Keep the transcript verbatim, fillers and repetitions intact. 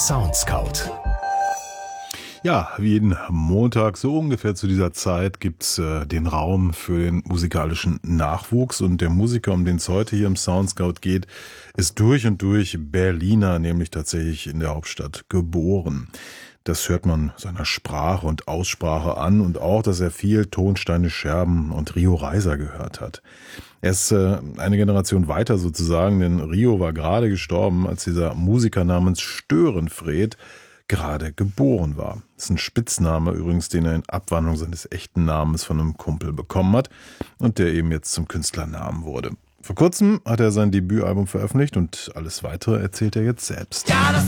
Soundscout. Ja, wie jeden Montag, so ungefähr zu dieser Zeit, gibt's äh, den Raum für den musikalischen Nachwuchs. Und der Musiker, um den es heute hier im Soundscout geht, ist durch und durch Berliner, nämlich tatsächlich in der Hauptstadt geboren. Das hört man seiner Sprache und Aussprache an und auch, dass er viel Tonsteine Scherben und Rio Reiser gehört hat. Er ist äh, eine Generation weiter sozusagen, denn Rio war gerade gestorben, als dieser Musiker namens Störenfried gerade geboren war. Das ist ein Spitzname übrigens, den er in Abwandlung seines echten Namens von einem Kumpel bekommen hat und der eben jetzt zum Künstlernamen wurde. Vor kurzem hat er sein Debütalbum veröffentlicht und alles Weitere erzählt er jetzt selbst. Ja, das